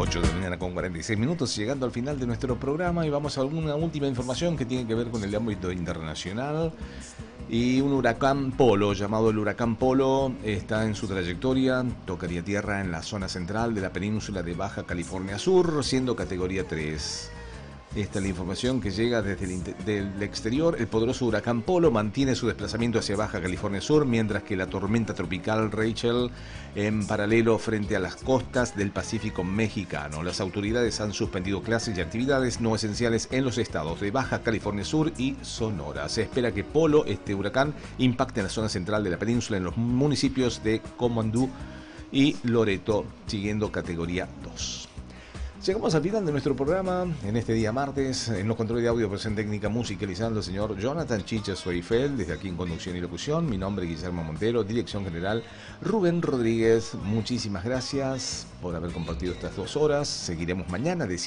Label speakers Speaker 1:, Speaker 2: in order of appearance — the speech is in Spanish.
Speaker 1: 8 de la mañana con 46 minutos, llegando al final de nuestro programa y vamos a una última información que tiene que ver con el ámbito internacional. Y un huracán Polo, llamado el huracán Polo, está en su trayectoria, tocaría tierra en la zona central de la península de Baja California Sur, siendo categoría 3. Esta es la información que llega desde del exterior. El poderoso huracán Polo mantiene su desplazamiento hacia Baja California Sur, mientras que la tormenta tropical Rachel en paralelo frente a las costas del Pacífico mexicano. Las autoridades han suspendido clases y actividades no esenciales en los estados de Baja California Sur y Sonora. Se espera que Polo, este huracán, impacte en la zona central de la península en los municipios de Comandú y Loreto, siguiendo categoría 2. Llegamos al final de nuestro programa en este día martes. En los controles de audio, presión técnica, musicalizando el señor Jonathan Chicha Soifel, desde aquí en conducción y locución. Mi nombre es Guillermo Montero, dirección general Rubén Rodríguez. Muchísimas gracias por haber compartido estas 2 horas. Seguiremos mañana de